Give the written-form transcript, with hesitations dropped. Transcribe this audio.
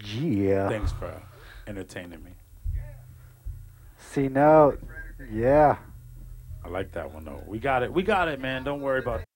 Yeah. Thanks for entertaining me. See now, yeah. I like that one though. We got it. We got it, man. Don't worry about